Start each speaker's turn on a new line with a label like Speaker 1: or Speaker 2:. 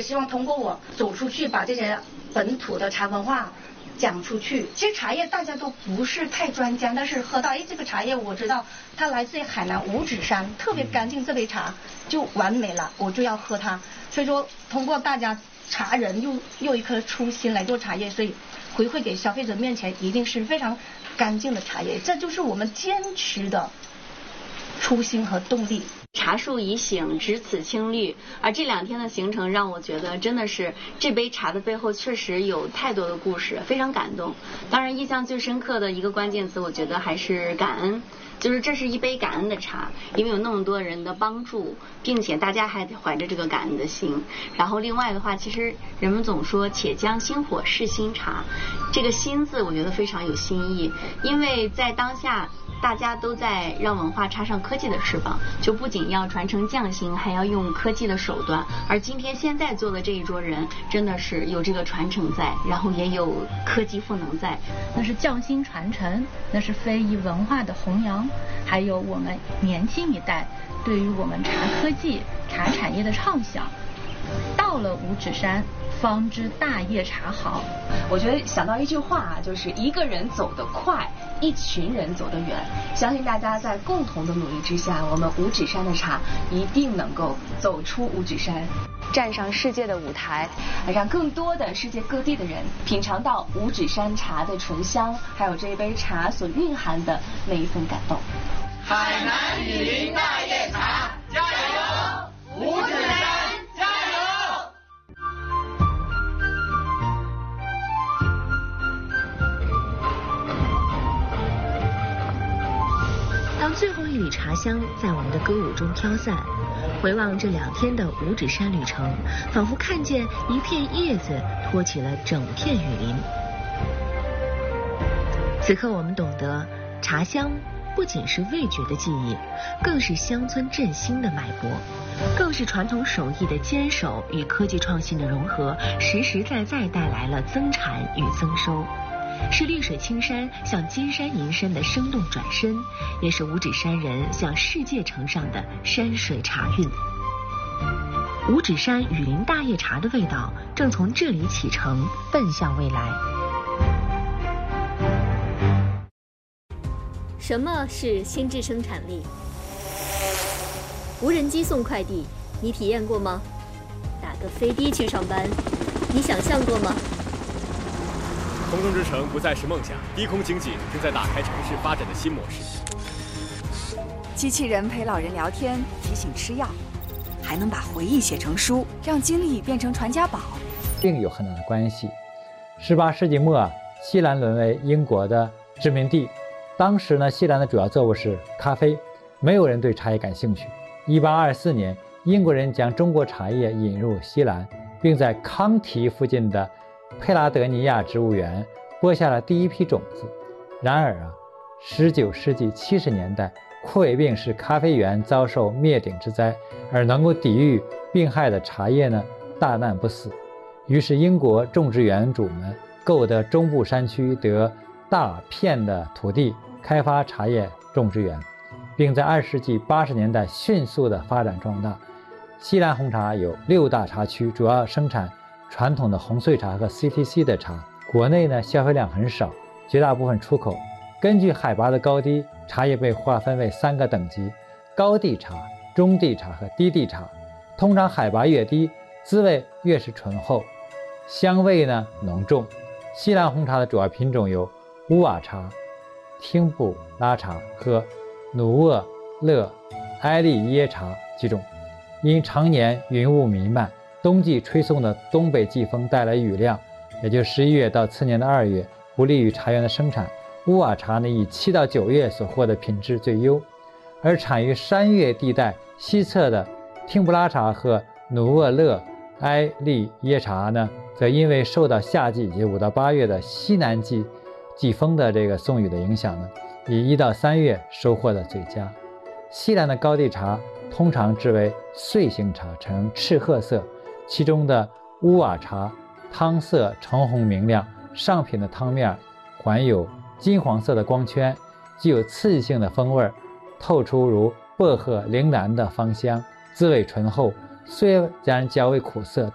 Speaker 1: 希望通过我走出去，把这些本土的茶文化讲出去。其实茶叶大家都不是太专家，但是喝到这个茶叶我知道它来自于海南五指山，特别干净，这杯茶就完美了，我就要喝它。所以说通过大家茶人又一颗初心来做茶叶，所以回馈给消费者面前一定是非常干净的茶叶，这就是我们坚持的初心和动力。
Speaker 2: 茶树已醒，值此青绿。而这2天的行程让我觉得真的是这杯茶的背后确实有太多的故事，非常感动。当然印象最深刻的一个关键词我觉得还是感恩，就是这是一杯感恩的茶，因为有那么多人的帮助，并且大家还怀着这个感恩的心。然后另外的话，其实人们总说且将新火试新茶，这个新字我觉得非常有新意，因为在当下大家都在让文化插上科技的翅膀，就不仅要传承匠心，还要用科技的手段。而今天现在做的这一桌人，真的是有这个传承在，然后也有科技赋能在。
Speaker 3: 那是匠心传承，那是非遗文化的弘扬，还有我们年轻一代对于我们茶科技、茶产业的畅想。到了五指山，方知大叶茶好。
Speaker 4: 我觉得想到一句话啊，就是一个人走得快，一群人走得远。相信大家在共同的努力之下，我们五指山的茶一定能够走出五指山，站上世界的舞台，让更多的世界各地的人品尝到五指山茶的醇香，还有这一杯茶所蕴含的那一份感动。
Speaker 5: 海南雨林大叶茶，加油！五指山加油！
Speaker 6: 当最后一缕茶香在我们的歌舞中飘散，回望这2天的五指山旅程，仿佛看见一片叶子托起了整片雨林。此刻我们懂得，茶香不仅是味觉的记忆，更是乡村振兴的脉搏，更是传统手艺的坚守与科技创新的融合，实实在在带来了增产与增收。是绿水青山向金山银山的生动转身，也是五指山人向世界呈上的山水茶韵。五指山雨林大叶茶的味道正从这里启程，奔向未来。
Speaker 7: 什么是心智生产力？无人机送快递，你体验过吗？打个飞的去上班，你想象过吗？
Speaker 8: 空中之城不再是梦想，低空经济正在打开城市发展的新模式。
Speaker 9: 机器人陪老人聊天，提醒吃药，还能把回忆写成书，让经历变成传家宝。
Speaker 10: 另有很大的关系。18世纪末，西兰沦为英国的殖民地。当时呢，西兰的主要作物是咖啡，没有人对茶叶感兴趣。1824年，英国人将中国茶叶引入西兰，并在康提附近的佩拉德尼亚植物园播下了第一批种子。然而19世纪70年代，枯萎病使咖啡园遭受灭顶之灾，而能够抵御病害的茶叶呢，大难不死。于是英国种植园主们购得中部山区得大片的土地，开发茶叶种植园，并在20世纪80年代迅速的发展壮大。西兰红茶有6大茶区，主要生产传统的红穗茶和 CTC 的茶。国内呢，消费量很少，绝大部分出口。根据海拔的高低，茶叶被划分为3个等级：高地茶、中地茶和低地茶。通常海拔越低，滋味越是醇厚，香味呢浓重。西兰红茶的主要品种有乌瓦茶、汀布拉茶和努厄勒埃利耶茶几种。因常年云雾弥漫，冬季吹送的东北季风带来雨量，也就11月到次年的2月，不利于茶园的生产。乌瓦茶呢，以7到9月所获的品质最优，而产于山岳地带西侧的汀布拉茶和努厄勒埃利耶茶呢，则因为受到夏季以及5到8月的西南季风的这个送雨的影响呢，以1到3月收获的最佳。西兰的高地茶通常制为穗形茶，呈赤褐色，其中的乌瓦茶汤色橙红明亮，上品的汤面环有金黄色的光圈，具有刺激性的风味，透出如薄荷、铃兰的芳香，滋味醇厚，虽然较为苦涩，